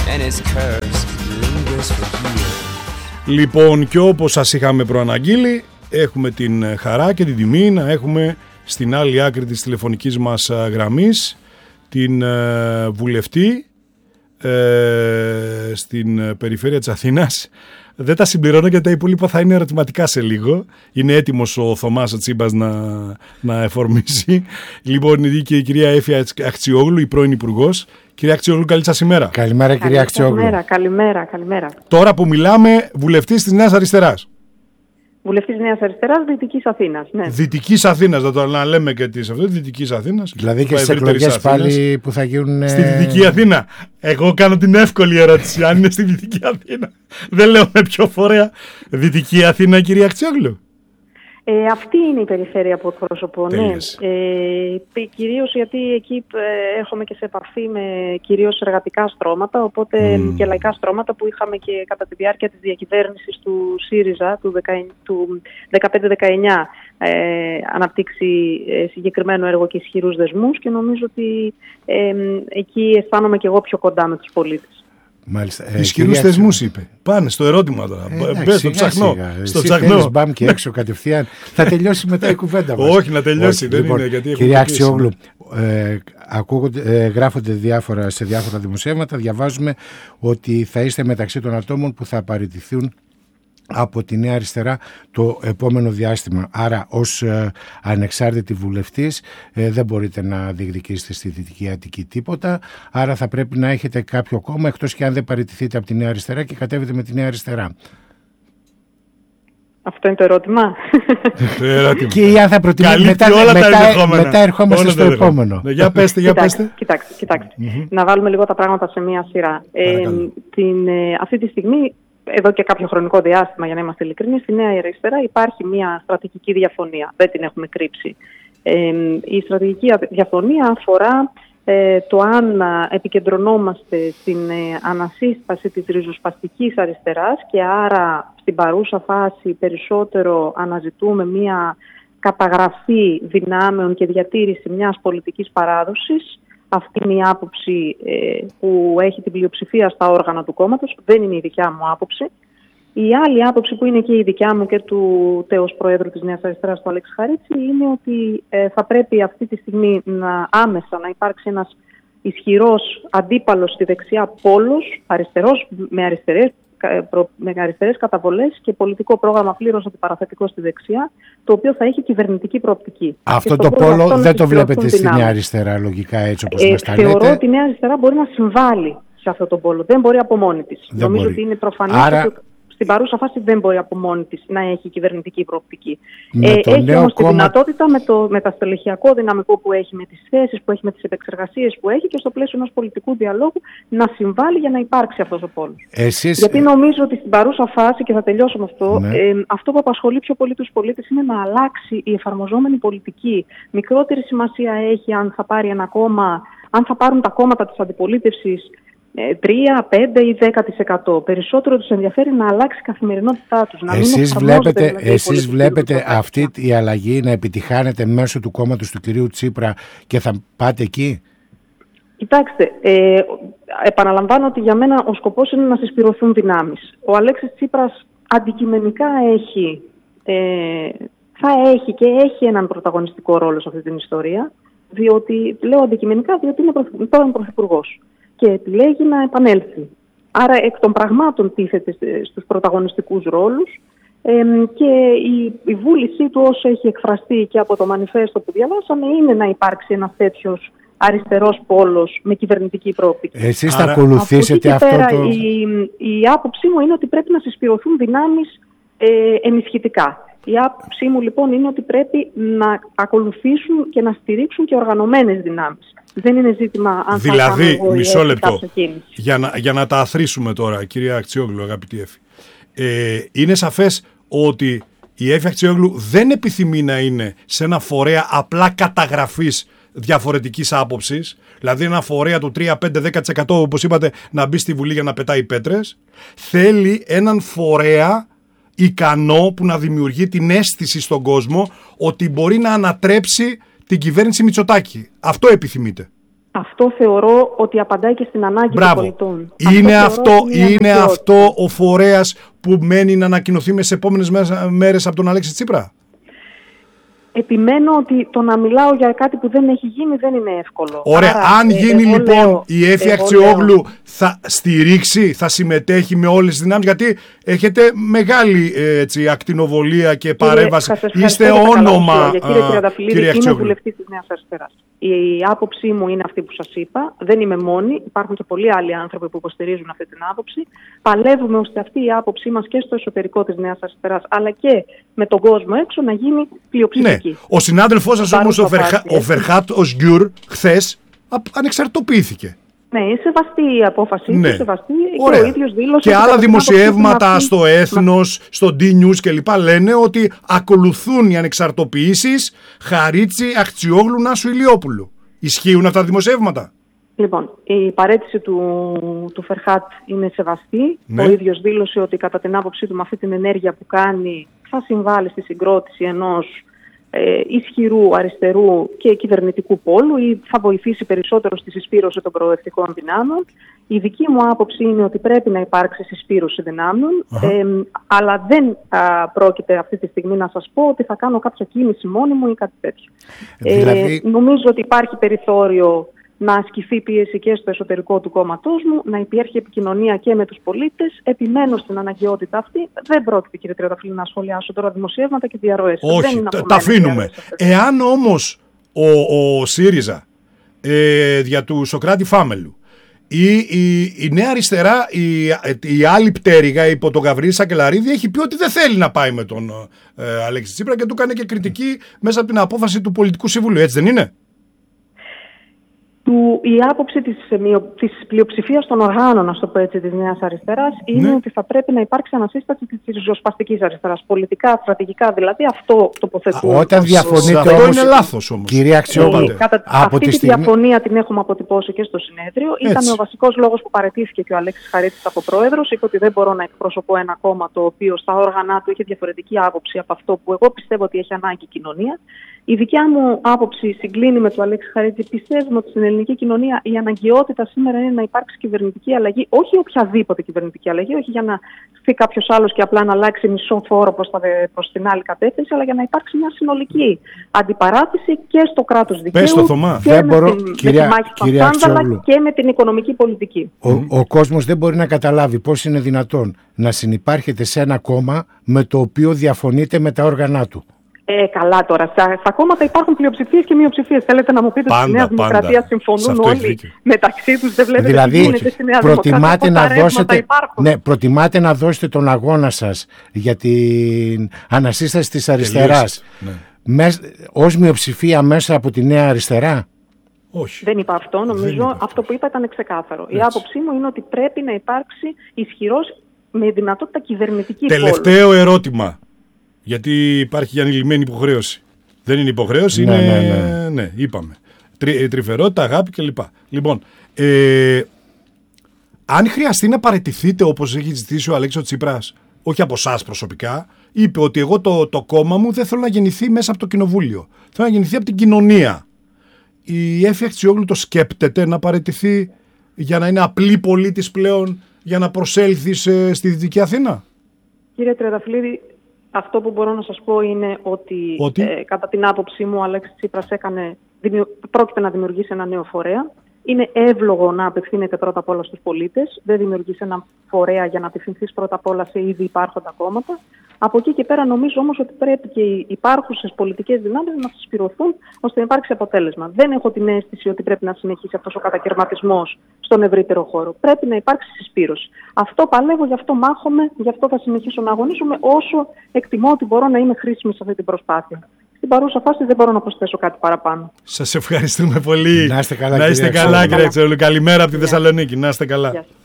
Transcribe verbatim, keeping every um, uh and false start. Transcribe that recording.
and his curves lingers for years. Λοιπόν, και όπως σας είχαμε προαναγγείλει, έχουμε την χαρά και την τιμή να έχουμε στην άλλη άκρη της τηλεφωνικής μας γραμμής την ε, βουλευτή ε, στην περιφέρεια της Αθήνας. Δεν τα συμπληρώνω γιατί τα υπόλοιπα θα είναι ερωτηματικά σε λίγο. Είναι έτοιμος ο Θωμάς Τσίμπας να, να εφορμήσει. Λοιπόν, είναι και η κυρία Έφη Αχτσιόγλου, η πρώην Υπουργός. Κυρία Αχτσιόγλου, καλή σας ημέρα. Καλημέρα, κυρία Αχτσιόγλου. Καλημέρα, καλημέρα, καλημέρα. Τώρα που μιλάμε, βουλευτής της Νέας Αριστεράς. Βουλευτής της Νέας Αριστεράς, Δυτικής Αθήνας. Ναι. Δυτικής Αθήνας, να το να λέμε και τι σε αυτό, Δυτικής Αθήνας. Δηλαδή και στις εκλογές πάλι που θα γίνουν. Στη Δυτική Αθήνα. Εγώ κάνω την εύκολη ερώτηση, αν είναι στη Δυτική Αθήνα. Δεν λέω με ποιο φορέα. Δυτική Αθήνα, κυρία Αχτσιόγλου. Ε, αυτή είναι η περιφέρεια που εκπροσωπώ, ναι. Ε, κυρίως γιατί εκεί ε, έρχομαι και σε επαφή με κυρίως εργατικά στρώματα, οπότε mm. και λαϊκά στρώματα που είχαμε και κατά τη διάρκεια της διακυβέρνησης του ΣΥΡΙΖΑ του, του δεκαπέντε δεκαεννιά ε, αναπτύξει ε, συγκεκριμένο έργο και ισχυρούς δεσμούς και νομίζω ότι ε, εκεί αισθάνομαι και εγώ πιο κοντά με τους πολίτες. Ισχυρούς θεσμούς είπε. Πάνε στο ερώτημα τώρα. Ε, Μπες στο ψαχνό. Στο ψαχνό. Μπαμ και έξω κατευθείαν. Θα τελειώσει μετά η κουβέντα μας. Όχι, να τελειώσει. Δεν λοιπόν, είναι, γιατί κυρία Αχτσιόγλου, ε, ε, γράφονται διάφορα, σε διάφορα δημοσιεύματα, διαβάζουμε ότι θα είστε μεταξύ των ατόμων που θα παραιτηθούν από τη Νέα Αριστερά το επόμενο διάστημα. Άρα ως ε, ανεξάρτητη βουλευτής ε, δεν μπορείτε να διεκδικήσετε στη Δυτική Αττική τίποτα, άρα θα πρέπει να έχετε κάποιο κόμμα, εκτός και αν δεν παραιτηθείτε από τη Νέα Αριστερά και κατέβετε με τη Νέα Αριστερά. Αυτό είναι το ερώτημα. Και αν θα προτιμήσετε μετά, όλα μετά, τα μετά ερχόμαστε όλα στο επόμενο. Για πέστε, για πέστε. Κοιτάξτε, κοιτάξτε. Mm-hmm. Να βάλουμε λίγο τα πράγματα σε μία σειρά. Ε, την, ε, αυτή τη στιγμή, εδώ και κάποιο χρονικό διάστημα, για να είμαστε ειλικρινείς, στη Νέα Αριστερά υπάρχει μια στρατηγική διαφωνία. Δεν την έχουμε κρύψει. Ε, η στρατηγική διαφωνία αφορά ε, το αν επικεντρωνόμαστε στην ε, ανασύσταση της ριζοσπαστικής αριστεράς και άρα στην παρούσα φάση περισσότερο αναζητούμε μια καταγραφή δυνάμεων και διατήρηση μιας πολιτικής παράδοσης. Αυτή είναι η άποψη ε, που έχει την πλειοψηφία στα όργανα του κόμματος. Δεν είναι η δικιά μου άποψη. Η άλλη άποψη που είναι και η δικιά μου και του τέος Προέδρου της Νέας Αριστεράς, του Αλέξη Χαρίτση, είναι ότι ε, θα πρέπει αυτή τη στιγμή να, άμεσα να υπάρξει ένας ισχυρός αντίπαλος στη δεξιά πόλος, αριστερός με αριστερές, με αριστερές καταβολές και πολιτικό πρόγραμμα πλήρως αντιπαραθετικό στη δεξιά, το οποίο θα έχει κυβερνητική προοπτική. Αυτό το πόλο δεν το βλέπετε στη Νέα Αριστερά, λογικά, έτσι όπως ε, μας τα θεωρώ λέτε. Θεωρώ ότι η Νέα Αριστερά μπορεί να συμβάλλει σε αυτό το πόλο. Δεν μπορεί από μόνη της. Νομίζω μπορεί. ότι είναι προφανές. Άρα... ότι στην παρούσα φάση δεν μπορεί από μόνη της να έχει κυβερνητική προοπτική. Ε, έχει όμως κόμμα... τη δυνατότητα με το μεταστελεχειακό δυναμικό που έχει, με τις θέσεις που έχει, με τις επεξεργασίες που έχει και στο πλαίσιο ενός πολιτικού διαλόγου να συμβάλλει για να υπάρξει αυτός ο πόλος. Εσείς... Γιατί νομίζω ότι στην παρούσα φάση, και θα τελειώσω με αυτό, ναι. ε, αυτό που απασχολεί πιο πολύ τους πολίτες είναι να αλλάξει η εφαρμοζόμενη πολιτική. Μικρότερη σημασία έχει αν θα πάρει ένα κόμμα, αν θα πάρουν τα κόμματα της αντιπολίτευσης τρία, πέντε ή δέκα τοις εκατό. Περισσότερο τους ενδιαφέρει να αλλάξει η καθημερινότητά τους. Να εσείς μην βλέπετε, δηλαδή εσείς βλέπετε αυτή η αλλαγή να επιτυχάνεται μέσω του κόμματος του κυρίου Τσίπρα και θα πάτε εκεί? Κοιτάξτε, ε, επαναλαμβάνω ότι για μένα ο σκοπός είναι να συσπηρωθούν δυνάμεις. Ο Αλέξης Τσίπρας αντικειμενικά έχει, ε, θα έχει και έχει έναν πρωταγωνιστικό ρόλο σε αυτή την ιστορία, διότι, λέω αντικειμενικά, διότι είναι πρώην πρωθυπουργός και επιλέγει να επανέλθει. Άρα εκ των πραγμάτων τίθεται στους πρωταγωνιστικούς ρόλους ε, και η, η βούλησή του, όσο έχει εκφραστεί και από το μανιφέστο που διαβάσαμε, είναι να υπάρξει ένας τέτοιος αριστερός πόλος με κυβερνητική προοπτική. Εσείς θα ακολουθήσετε αυτό πέρα, το... Η, η άποψή μου είναι ότι πρέπει να συσπηρωθούν δυνάμεις ε, ενισχυτικά. Η άποψή μου λοιπόν είναι ότι πρέπει να ακολουθήσουν και να στηρίξουν και οργανωμένες δυνάμεις. Δεν είναι ζήτημα αν δηλαδή, θα κάνω μισό λεπτό, για να, για να τα αθροίσουμε τώρα, κυρία Αχτσιόγλου, αγαπητή Έφη. Ε, είναι σαφές ότι η Έφη Αχτσιόγλου δεν επιθυμεί να είναι σε ένα φορέα απλά καταγραφής διαφορετικής άποψης, δηλαδή ένα φορέα του τρία, πέντε, δέκα τοις εκατό όπως είπατε να μπει στη Βουλή για να πετάει πέτρες. Θέλει έναν φορέα ικανό που να δημιουργεί την αίσθηση στον κόσμο ότι μπορεί να ανατρέψει την κυβέρνηση Μητσοτάκη. Αυτό επιθυμείτε? Αυτό θεωρώ ότι απαντάει και στην ανάγκη Μπράβο. των πολιτών. Είναι αυτό, αυτό, είναι είναι αυτό ο φορέας που μένει να ανακοινωθεί με τις επόμενες μέρες από τον Αλέξη Τσίπρα. Επιμένω ότι το να μιλάω για κάτι που δεν έχει γίνει δεν είναι εύκολο. Ωραία, Άρα, αν ε, γίνει εγώ λοιπόν λέω, η Έφη Αξιόγλου θα στηρίξει, θα συμμετέχει με όλες τις δυνάμεις, γιατί έχετε μεγάλη έτσι, ακτινοβολία και κύριε, παρέμβαση. Είστε όνομα, για κύριε Τριανταφυλλίδη, κύριε είμαι βουλευτής της Νέας Αριστεράς. Η άποψή μου είναι αυτή που σας είπα. Δεν είμαι μόνη. Υπάρχουν και πολλοί άλλοι άνθρωποι που υποστηρίζουν αυτή την άποψη. Παλεύουμε ώστε αυτή η άποψή μας και στο εσωτερικό της Νέας Αριστεράς, αλλά και με τον κόσμο έξω να γίνει πλειοψηφική. Ναι. Ο συνάδελφός σας όμως, ο, Φερχα... ο Φερχάτ Οσγκιούρ, χθες ανεξαρτοποιήθηκε. Ναι, είναι σεβαστή η απόφαση. Ναι. Σεβαστή, Ωραία. και ο ίδιος δήλωσε. Και άλλα δημοσιεύματα αυτή... στο Έθνος, στο D-News κλπ. Λένε ότι ακολουθούν οι ανεξαρτοποιήσεις Χαρίτση, Αχτσιόγλου, Νάσου Ηλιόπουλου. Ισχύουν αυτά τα δημοσιεύματα? Λοιπόν, η παραίτηση του, του Φερχάτ είναι σεβαστή. Ναι. Ο ίδιος δήλωσε ότι κατά την άποψή του με αυτή την ενέργεια που κάνει θα συμβάλλει στη συγκρότηση ενός ε, ισχυρού αριστερού και κυβερνητικού πόλου ή θα βοηθήσει περισσότερο στη συσπήρωση των προοδευτικών δυνάμεων. Η δική μου άποψη είναι ότι πρέπει να υπάρξει συσπήρωση δυνάμεων, ε, αλλά δεν α, πρόκειται αυτή τη στιγμή να σας πω ότι θα κάνω κάποια κίνηση μόνη μου ή κάτι τέτοιο. Δηλαδή... Ε, νομίζω ότι υπάρχει περιθώριο να ασκηθεί πίεση και στο εσωτερικό του κόμματός μου, να υπάρχει επικοινωνία και με τους πολίτες. Επιμένω στην αναγκαιότητα αυτή. Δεν πρόκειται, κύριε Τριανταφυλλίδη, να σχολιάσω τώρα δημοσιεύματα και διαρροές. Όχι, τα, τα αφήνουμε. Εάν όμως ο, ο ΣΥΡΙΖΑ ε, δια του Σωκράτη Φάμελου ή η, η Νέα Αριστερά, η, η άλλη πτέρυγα υπό τον Γαβρίλη Σακελαρίδη έχει πει ότι δεν θέλει να πάει με τον ε, Αλέξη Τσίπρα και του έκανε και κριτική μέσα από την απόφαση του Πολιτικού Συμβουλίου. Έτσι δεν είναι? Του, η άποψη της, της πλειοψηφίας των οργάνων, να το πω έτσι, της Νέας Αριστεράς είναι ναι. ότι θα πρέπει να υπάρξει ανασύσταση της ριζοσπαστικής αριστεράς. Πολιτικά, στρατηγικά, δηλαδή αυτό τοποθετούμε. Όταν διαφωνείτε αυτό όμως, είναι λάθος όμως. Κυρία Αξιόγλου, ε, κατά, αυτή τη, τη στιγμή... διαφωνία την έχουμε αποτυπώσει και στο συνέδριο. Έτσι. Ήταν ο βασικός λόγος που παραιτήθηκε και ο Αλέξης Χαρίτσης από πρόεδρος. Είπε ότι δεν μπορώ να εκπροσωπώ ένα κόμμα το οποίο στα όργανα του έχει διαφορετική άποψη από αυτό που εγώ πιστεύω ότι έχει ανάγκη η κοινωνία. Η δικιά μου άποψη συγκλίνει με του Αλέξη Χαρίτση. Πιστεύουμε ότι στην ελληνική κοινωνία η αναγκαιότητα σήμερα είναι να υπάρξει κυβερνητική αλλαγή, όχι οποιαδήποτε κυβερνητική αλλαγή, όχι για να έρθει κάποιο άλλο και απλά να αλλάξει μισό φόρο προς την άλλη κατεύθυνση, αλλά για να υπάρξει μια συνολική αντιπαράθεση και στο κράτος δικαίου. Πες το, Θωμά. Και δεν με, μπορώ, την, κυρία, με τη μάχη κυρία Παπάνδαλα και με την οικονομική πολιτική. Ο, ο κόσμος δεν μπορεί να καταλάβει πώς είναι δυνατόν να συνυπάρχετε σε ένα κόμμα με το οποίο διαφωνείτε με τα όργανά του. Ε, καλά τώρα. Στα, στα κόμματα υπάρχουν πλειοψηφίες και μειοψηφίες. Θέλετε να μου πείτε ότι στη Νέα Δημοκρατία συμφωνούν όλοι μεταξύ τους? Δεν βλέπετε δηλαδή, τι γίνεται στη Νέα προτιμάτε Δημοκρατία? Να δώσετε, ναι, προτιμάτε να δώσετε τον αγώνα σας για την ανασύσταση της αριστεράς ναι. μες, ως μειοψηφία μέσα από τη Νέα Αριστερά? Όχι. Δεν είπα αυτό. Νομίζω αυτό. αυτό που είπα ήταν ξεκάθαρο. Έτσι. Η άποψή μου είναι ότι πρέπει να υπάρξει ισχυρός με δυνατότητα κυβερνητική πόλη. Τελευταίο ερώτημα. Γιατί υπάρχει ανηλυμένη υποχρέωση. Δεν είναι υποχρέωση, ναι, είναι. Ναι, ναι. ναι είπαμε. Τρι, τρυφερότητα, αγάπη κλπ. Λοιπόν, ε, αν χρειαστεί να παραιτηθείτε όπως έχει ζητήσει ο Αλέξης Τσίπρας, όχι από εσάς προσωπικά, είπε ότι εγώ το, το κόμμα μου δεν θέλω να γεννηθεί μέσα από το κοινοβούλιο. Θέλω να γεννηθεί από την κοινωνία. Η Έφη Αξιόγλου το σκέπτεται να παραιτηθεί για να είναι απλή πολίτης πλέον, για να προσέλθει σε, στη Δυτική Αθήνα? Κύριε Τριανταφυλλίδη, αυτό που μπορώ να σας πω είναι ότι, ότι? Ε, κατά την άποψή μου ο Αλέξης Τσίπρας έκανε, πρόκειται να δημιουργήσει ένα νέο φορέα. Είναι εύλογο να απευθύνεται πρώτα απ' όλα στους πολίτες. Δεν δημιουργήσει ένα φορέα για να απευθυνθείς πρώτα απ' όλα σε ήδη υπάρχοντα κόμματα. Από εκεί και πέρα νομίζω όμως ότι πρέπει και οι υπάρχουσες πολιτικές δυνάμεις να συσπηρωθούν ώστε να υπάρξει αποτέλεσμα. Δεν έχω την αίσθηση ότι πρέπει να συνεχίσει αυτός ο κατακαιρματισμός στον ευρύτερο χώρο. Πρέπει να υπάρξει συσπήρωση. Αυτό παλεύω, γι' αυτό μάχομαι, γι' αυτό θα συνεχίσω να αγωνίζομαι όσο εκτιμώ ότι μπορώ να είμαι χρήσιμη σε αυτή την προσπάθεια. Στην παρούσα φάση δεν μπορώ να προσθέσω κάτι παραπάνω. Σας ευχαριστούμε πολύ. Να είστε καλά, να είστε καλά, κύριε Αξιόγλου. Καλημέρα από τη Θεσσαλονίκη. Να είστε καλά.